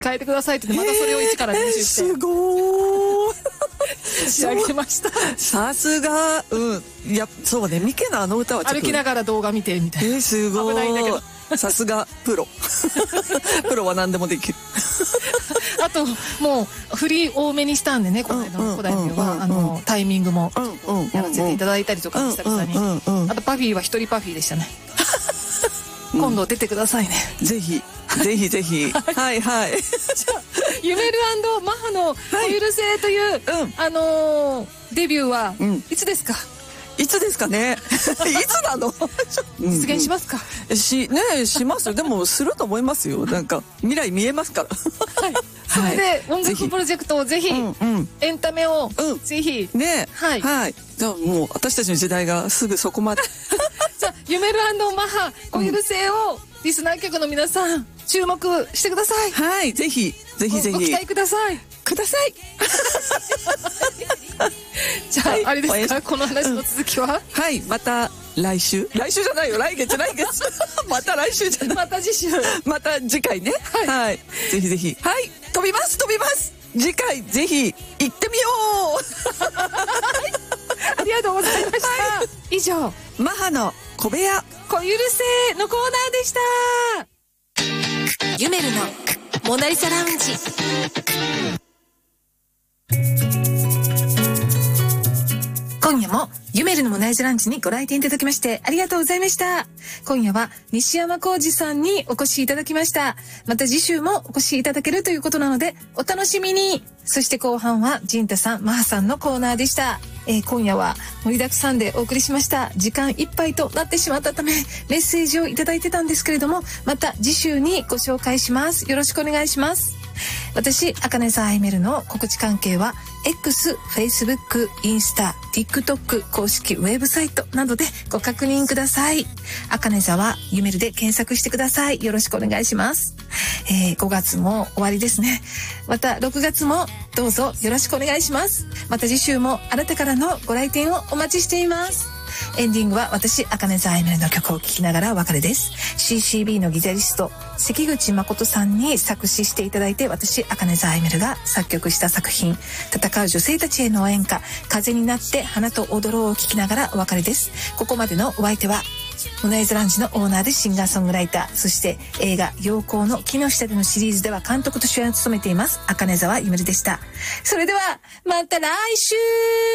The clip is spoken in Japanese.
変えてくださいって言ってまたそれを一から練習して、 すごーい仕上げました。 さすが、いや、そうね、ミケのあの歌はちょっと歩きながら動画見てみたいな。 すごい。 危ないんだけど。 さすがプロ。プロは何でもできる。 あともう振り多めにしたんでね、この間の古代のはタイミングもやらせていただいたりとか、久々に。あとパフィーは一人パフィーでしたね。今度出てくださいね。 ぜひぜひぜひ。はいはい。 じゃあユメル&マハの「お許せ」というデビューはいつですか？ いつですかね。いつなの？ 実現しますか？ しますよ。でもすると思いますよ。なんか未来見えますから。 はい。それで音楽プロジェクトをぜひエンタメをぜひね、はい。じゃあもう私たちの時代がすぐそこまで。 じゃあユメル&マハ「お許せ」をリスナー局の皆さん注目してください。 はい、ぜひぜひぜひご期待ください。 ください。 じゃああれですか、この話の続きは？ はい、また来週じゃないよ、来月また来週じゃない、 また次週、 また次回ね。はい、ぜひぜひ、はい、飛びます次回ぜひ行ってみよう。 ありがとうございました。以上、 マハの小部屋小許せのコーナーでした。ユメルのモナリザラウンジ。今夜もユメルのモナリザランチにご来店いただきましてありがとうございました。今夜は西山浩二さんにお越しいただきました。また次週もお越しいただけるということなのでお楽しみに。そして後半はジンタさん、マハさんのコーナーでした。今夜は盛りだくさんでお送りしました。時間いっぱいとなってしまったためメッセージをいただいてたんですけれども、また次週にご紹介します。よろしくお願いします。私、茜沢あいめるの告知関係は X、Facebook、インスタ、TikTok 公式ウェブサイトなどでご確認ください。茜沢ゆめるで検索してください。よろしくお願いします。5月も終わりですね。また6月もどうぞよろしくお願いします。また次週もあなたからのご来店をお待ちしています。エンディングは私、茜沢あいめるの曲を聴きながらお別れです。CCB のギタリスト関口誠さんに作詞していただいて、私茜沢あいめるが作曲した作品、戦う女性たちへの応援歌、風になって花と踊ろうを聴きながらお別れです。ここまでのお相手はモナリザランチのオーナーでシンガーソングライター、そして映画陽光の木の下でのシリーズでは監督と主演を務めています茜沢ゆめるでした。それではまた来週。